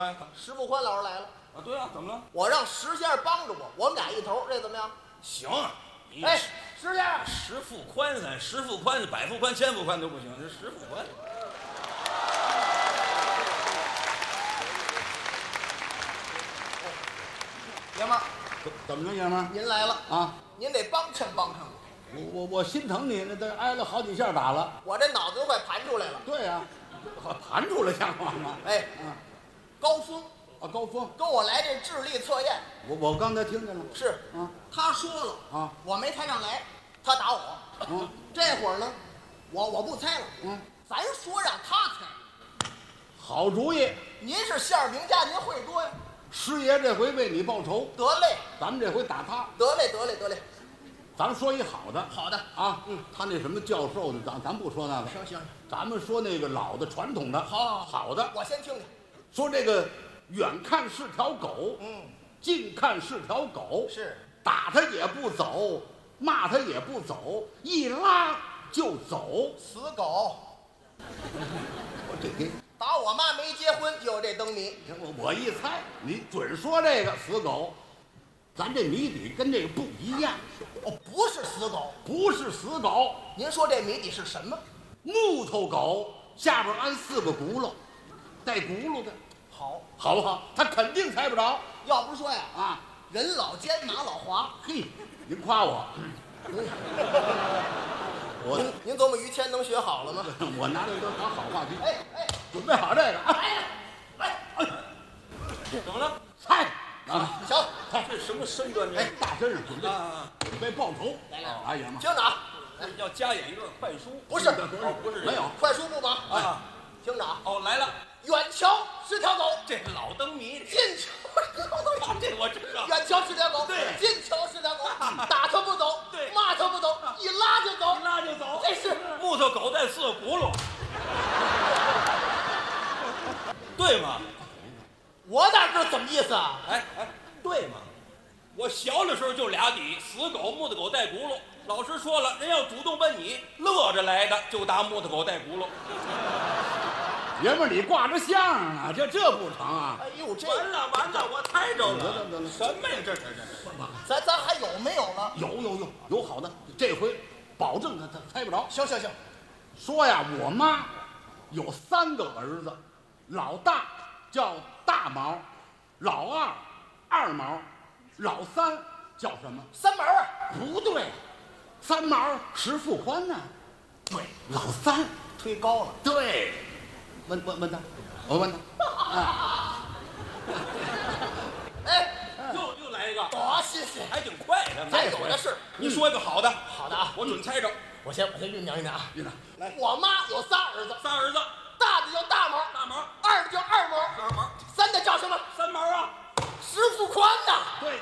石富宽老师来了啊，对啊，怎么了？ 我让石先生帮着我们俩一头，这怎么样？ 行，你哎，石先生， 石富宽噻，石富宽、百富宽、千富宽都不行，这石富宽。 爷们儿， 怎么着，爷们儿您来了啊？ 您得帮衬帮衬我心疼你，那都挨了好几下打了。 我这脑子都快盘出来了。 对呀、盘出来像话吗？ 哎，高峰啊，高峰， 跟我来这智力测验， 我刚才听见了。 是啊， 他说了啊， 我没猜上来，他打我。这会儿呢，我不猜了，咱说让他猜。 好主意。 您是相声名家，您会多呀。 师爷这回为你报仇， 得嘞， 咱们这回打他。 得嘞，得嘞，得嘞。 咱说一好的。 好的啊，他那什么教授的，咱不说那个。 行， 咱们说那个老的传统的。好的。 我先听听。 说这个远看是条狗，近看是条狗， 是打他也不走，骂他也不走，一拉就走。 死狗。 我这给打我妈没结婚就有这灯谜。 我一猜，你准说这个死狗。咱这谜底跟这个不一样。 哦，不是死狗。 不是死狗， 您说这谜底是什么？ 木头狗下边安4个轱辘，带轱辘的，好不好？他肯定猜不着。 要不说呀， 啊， 人老奸马老滑。 嘿，您夸我。 您琢磨于谦能学好了吗？ 我拿这都当好话题。 哎， 准备好这个。 怎么了？ 猜啊， 行， 这什么身段？ 哎，大身上准备啊， 准备报仇。 来， 哎呀妈， 听着啊， 要加演一段快书？ 不是不是， 没有快书不忙啊。 听着啊， 哦，来了， 远瞧是条狗， 这老灯谜， 近瞧是条狗。 这我知道。 远瞧是条狗， 对近瞧是条狗，打它不走， 对骂它不走，一拉就走， 一拉就走， 这是木头狗带4个轱辘，对吗？ 我哪知道怎么意思啊？ 哎，对嘛！我小的时候就俩底，死狗、木头狗带轱辘。老师说了，人要主动奔你，乐着来的就打木头狗带轱辘。 爷们儿你挂着相啊，这不成啊？ 哎呦，这完了，我猜着了。 得了什么呀？这咱还有没有了？ 有好的，这回保证他猜不着。 行， 说呀，我妈有3个儿子，老大叫大毛，老二二毛，老三叫什么？ 三毛啊？ 不对，三毛石富宽呢？对，老三推高了。 对。问他，我问他。 哎， 又来一个， 多新鲜！ 还挺快的。 咱有的是。 你说一个好的， 好的啊， 我准猜着。 我先酝酿啊。 来， 我妈有仨儿子， 3儿子， 大的叫大毛， 大毛， 二的叫二毛， 二毛， 三的叫什么？ 三毛啊。 石富宽呐。 对。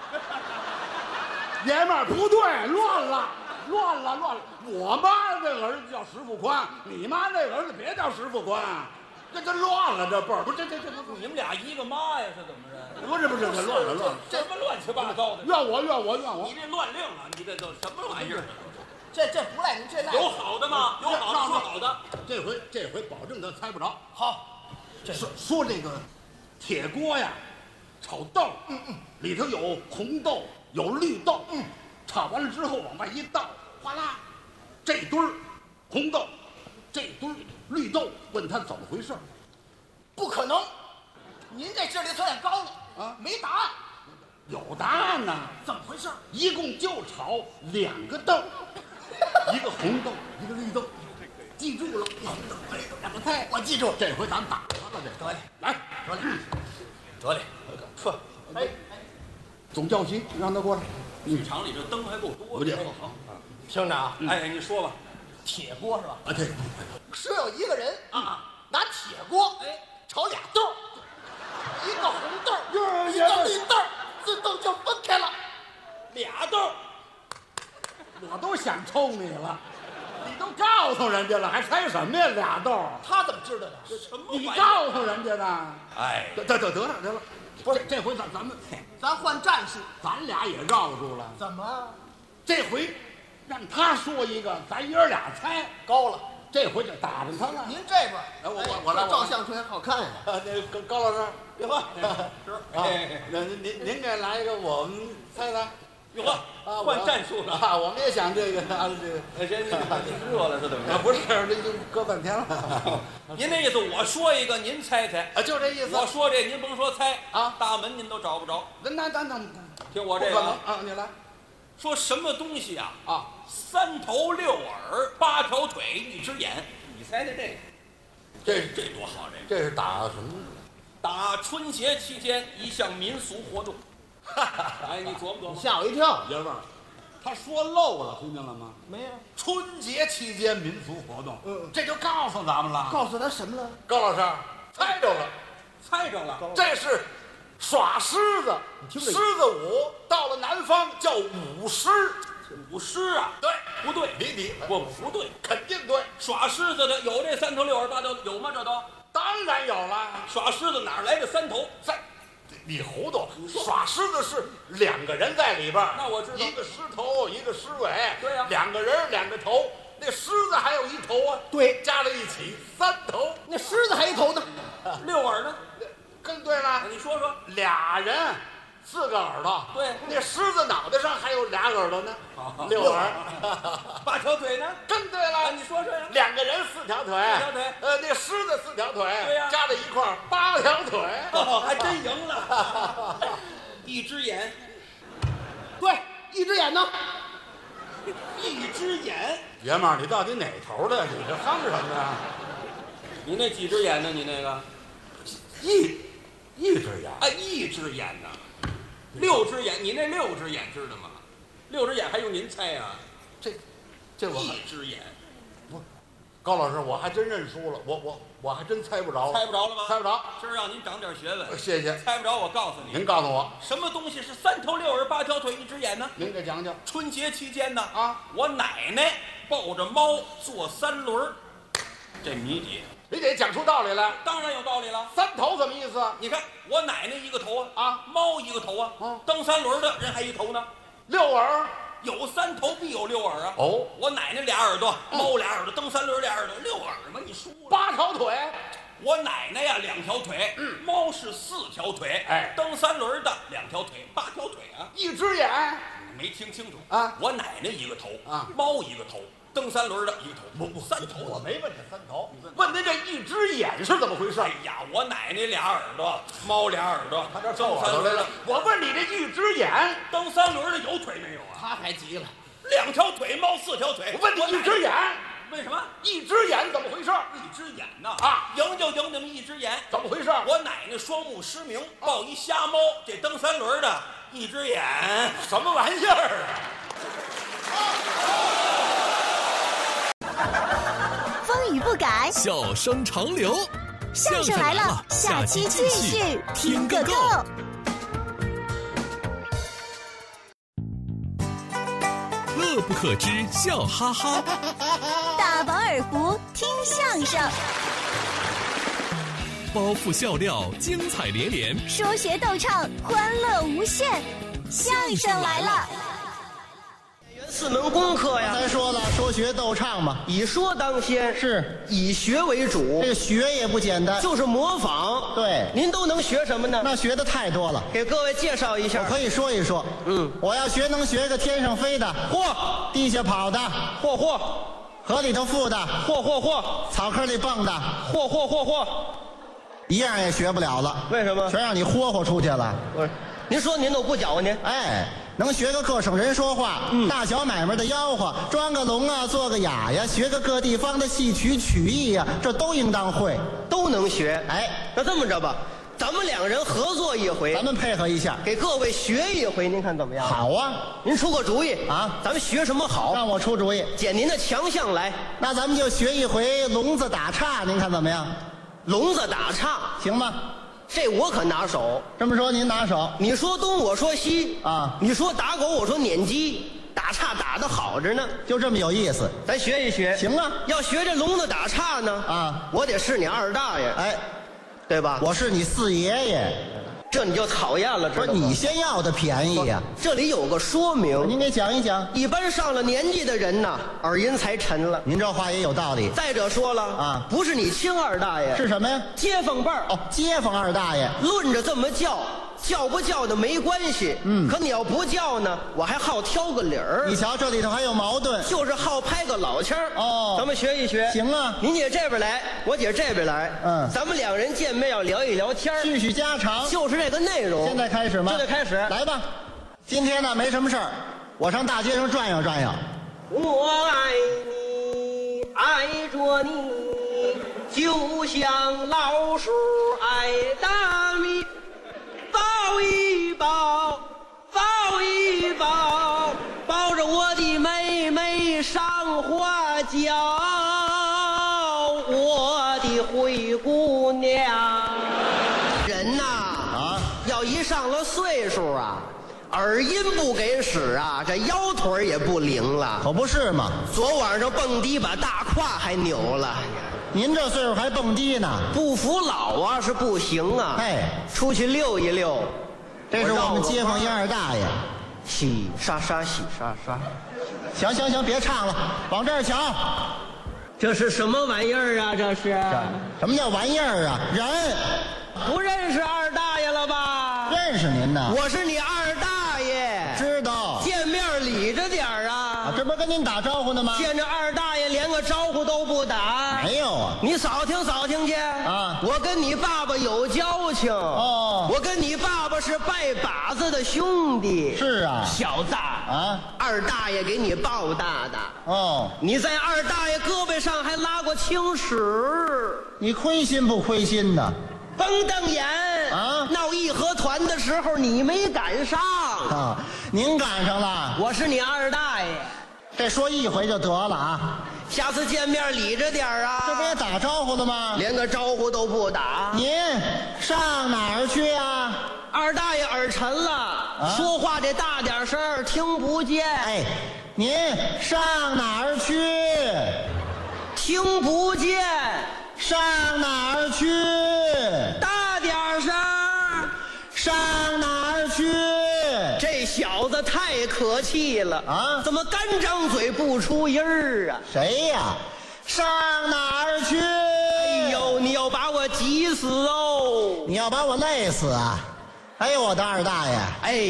爷们儿不对，乱了。我妈这个儿子叫石富宽，你妈那个儿子别叫石富宽，这乱了，这辈儿不是这你们俩一个妈呀？是怎么着？ 不是这乱了， 什么乱七八糟的？ 怨我！ 你这乱令了，你这都什么玩意儿？ 这不赖您，这赖有好的吗？有好的说好的。 这回保证他猜不着。 好。 说这个铁锅呀，炒豆，里头有红豆，有绿豆，炒完了之后往外一倒，哗啦，这堆儿红豆，这堆儿绿豆，问他怎么回事？ 不可能，您这智力测验高了啊， 没答案。 有答案呢。 怎么回事？ 一共就炒2个豆，一个红豆，一个绿豆，记住了。红豆、绿豆2个菜， 我记住了。 这回咱打他了，这得嘞， 来， 得嘞，呵，哎， 总教习让他过来。 剧场里这灯还够多的。好， 听着啊， 哎，你说吧。 铁锅是吧？ 啊，对， 说有一个人拿铁锅炒俩豆，一个红豆，一个绿豆，自动就分开了。 俩豆， 我都想抽你了，你都告诉人家了，还猜什么呀？2豆， 他怎么知道的？ 什么玩意儿？ 你告诉人家的。 哎， 得了，不是这回咱换战术。 咱俩也绕住了。 怎么？ 这回让他说一个，咱爷儿俩猜高了。 这回就打着他了。 您这边， 我来照相出来好看呀。 那个高老师， 哟呵， 您给来一个，我们猜猜。 哟呵，换战术了啊！我们也想这个这个。 谁热了是怎么着？ 不是，这就搁半天了。 您那意思，我说一个，您猜猜啊，就这意思。 我说这，您甭说猜啊， 大门您都找不着。 那听我这个啊，你来。 说什么东西啊？ 啊 ，3头6耳8条腿1只眼，你猜猜这多好？ 这是打什么？ 打春节期间一项民俗活动。哎，你琢磨琢磨。 吓我一跳， 爷们儿，他说漏了，听见了吗？ 没有， 春节期间民俗活动，这就告诉咱们了。 告诉他什么了？ 高老师猜着了， 猜着了， 这是耍狮子，狮子舞，到了南方叫舞狮。 舞狮啊？ 对， 不对，不对， 肯定对。 耍狮子的有这3头6耳8条，有吗？这都当然有了。 耍狮子哪来这3头？ 你糊涂！耍狮子是2个人在里边， 那我知道， 一个狮头，一个狮尾。 对呀 ，2个人2个头，那狮子还有1头啊。 对， 加在一起3头。 那狮子还一头呢 ，6耳呢？ 更对了。 你说说 ，2人4个耳朵。 对， 那狮子脑袋上还有2耳朵呢，6耳。 8条腿呢？ 更对了。 你说说呀。 2个人4条腿。 4条腿。 那狮子4条腿。 对呀。 加在一块儿8条腿。 还真赢了。1只眼。 对，1只眼呢 ？1只眼。 爷们儿，你到底哪头的？你这哼什么呀？ 你那几只眼呢？你那个？ 一只眼。 啊，1只眼呢？6只眼，你那6只眼知道吗？6只眼还用您猜呀？ 这我 1只眼。 不，高老师，我还真认输了，我还真猜不着。 猜不着了吗？ 猜不着。 今儿让您长点学问。 谢谢。 猜不着，我告诉你。 您告诉我， 什么东西是3头6耳8条腿1只眼呢？ 您给讲讲。 春节期间呢， 啊， 我奶奶抱着猫坐3轮，这谜底。 你得讲出道理来。 当然有道理了。 3头什么意思？ 你看，我奶奶1个头啊， 猫1个头啊，蹬3轮的人还1头呢。 6耳， 有3头必有6耳啊。 哦， 我奶奶2耳朵，猫2耳朵，蹬3轮2耳朵，6耳嘛，你输了。 8条腿。 我奶奶呀2条腿，猫是4条腿， 哎， 蹬3轮的2条腿，8条腿啊。 1只眼。 没听清楚啊？ 我奶奶1个头啊， 猫1个头。 蹬3轮的1个头， 不 3头。 我没问这3头，问您这1只眼是怎么回事？ 哎呀，我奶奶2耳朵，猫2耳朵， 他这蹬3轮来了。我问你这1只眼， 蹬3轮的有腿没有啊？ 他还急了 ，2条腿，猫4条腿。 我问你1只眼， 为什么 1只眼怎么回事 ？1只眼呐啊， 赢就赢你们1只眼， 怎么回事？ 我奶奶双目失明，抱一瞎猫，这蹬3轮的1只眼， 什么玩意儿啊？ 风雨不改， 笑声长流。 相声来了，下期继续听个够。 乐不可支，笑哈哈。 大饱耳福，听相声。 包袱笑料，精彩连连。 说学逗唱，欢乐无限。相声来了。 4门功课呀， 才说了，说学逗唱嘛， 以说当先， 是以学为主。 这个学也不简单， 就是模仿。 对， 您都能学什么呢？ 那学的太多了， 给各位介绍一下。 我可以说一说。我要学能学个天上飞的， 嚯； 地下跑的， 嚯； 河里头浮的， 嚯； 草坑里蹦的， 嚯。 一样也学不了了。 为什么？ 全让你霍出去了。 不是，您说您都不搅和您？ 哎。 能学个各省人说话，大小买卖的吆喝，装个聋啊，做个哑呀，学个各地方的戏曲曲艺呀，这都应当会， 都能学。 哎， 那这么着吧，咱们2人合作一回， 咱们配合一下， 给各位学一回，您看怎么样？ 好啊， 您出个主意啊， 咱们学什么好？ 让我出主意， 捡您的强项来。 那咱们就学一回聋子打岔，您看怎么样？ 聋子打岔行吗？ 这我可拿手。 这么说您拿手， 你说东我说西啊， 你说打狗我说撵鸡，打岔打得好着呢， 就这么有意思。 咱学一学。 行啊， 要学这聋子打岔呢啊， 我得是你2大爷， 哎， 对吧？ 我是你4爷爷。 这你就讨厌了，知道吗？ 不是你先要的便宜呀、 这里有个说明， 您给讲一讲。 一般上了年纪的人呐，耳音才沉了。 您这话也有道理。 再者说了啊不是你亲二大爷， 是什么呀？ 街坊辈儿。 哦，街坊二大爷。 论着这么叫，叫不叫的没关系。可你要不叫呢，我还好挑个理儿。 你瞧这里头还有矛盾。 就是好拍个老腔儿。 哦咱们学一学。 行啊您姐这边来，我姐这边来。咱们两人见面要聊一聊天儿， 叙叙家常。 就是这个内容。 现在开始吗？ 现在开始。 来吧。今天呢没什么事儿，我上大街上转悠转悠。 我爱你，爱着你，就像老鼠爱大米。抱一抱，抱一抱，抱着我的妹妹上花轿，我的灰姑娘。人呐，要一上了岁数啊，耳音不给使啊，这腰腿也不灵了。 可不是嘛， 昨晚上蹦迪把大胯还扭了。 您这岁数还蹦迪呢？ 不服老啊是不行啊。 哎， 出去溜一溜。 这是我们街坊一二大爷。 洗刷刷，洗刷刷。 行行行，别唱了，往这儿瞧。 这是什么玩意儿啊？这是什么叫玩意儿啊？人不认识二大爷了吧？ 认识您呢。 我是你二大爷。 知道。 见面理着点儿啊。 这不是跟您打招呼呢吗？ 见着二大爷连个招呼都不打。 没有啊。 你扫听扫听去啊！ 我跟你爸爸有交情哦。 我跟你爸爸是拜把子的兄弟。 是啊。 小子啊， 二大爷给你抱大的。 哦。 你在二大爷胳膊上还拉过青屎。 你亏心不亏心呢？ 甭瞪眼啊！ 闹义和团的时候你没赶上啊，您赶上了。 我是你二大爷。 这说一回就得了啊。 下次见面理着点啊。 这不也打招呼了吗？ 连个招呼都不打。 您上哪儿去啊？ 二大爷耳沉了，说话得大点声，听不见。 哎，您上哪儿去？ 听不见。 上哪儿去？ 大点声。 上哪儿去？ 这小子太可气了啊！ 怎么干张嘴不出音儿啊？ 谁呀？上哪儿去？ 哎呦，你要把我急死哦！ 你要把我累死啊！哎呦，我的二大爷！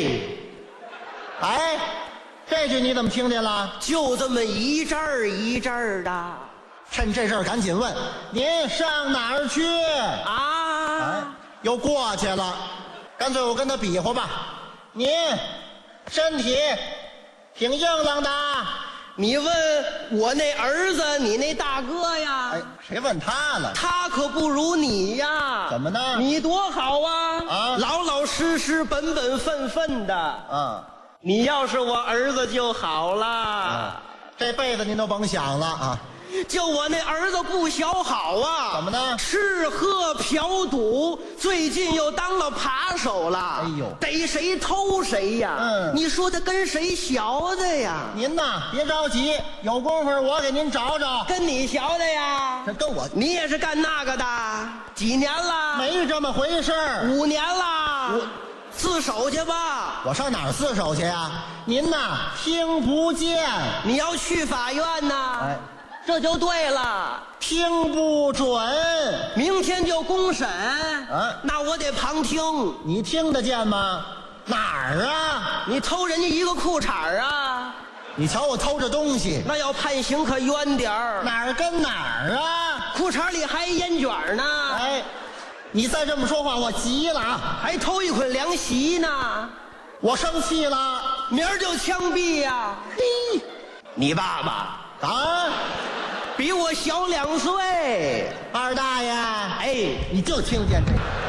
哎，这句你怎么听见了？ 就这么一阵儿一阵儿的。 趁这事儿赶紧问，您上哪儿去？ 啊！ 又过去了，干脆我跟他比划吧。您身体挺硬朗的。 你问我那儿子，你那大哥呀？ 哎，谁问他了？ 他可不如你呀。 怎么呢？ 你多好啊！ 啊， 老老实实、本本分分的。 啊， 你要是我儿子就好了。 这辈子您都甭想了啊！ 就我那儿子不小好啊！ 怎么呢？ 吃喝嫖赌，最近又当了扒手了。 哎呦， 逮谁偷谁呀！你说他跟谁学的呀？ 您呐，别着急，有功夫我给您找找。 跟你学的呀？ 这跟我， 你也是干那个的？几年了？ 没这么回事儿。 5年了。自首去吧。 我上哪儿自首去呀？您呐，听不见。 你要去法院呐？ 哎。 这就对了， 听不准， 明天就公审。那我得旁听。 你听得见吗？哪儿啊？ 你偷人家一个裤衩啊？ 你瞧我偷着东西， 那要判刑可冤点儿。 哪儿跟哪儿啊？ 裤衩里还烟卷呢。 哎，你再这么说话，我急了啊！ 还偷一捆凉席呢， 我生气了， 明儿就枪毙呀！嘿，你爸爸。 啊， 比我小2岁， 二大爷， 哎， 你就听见这个。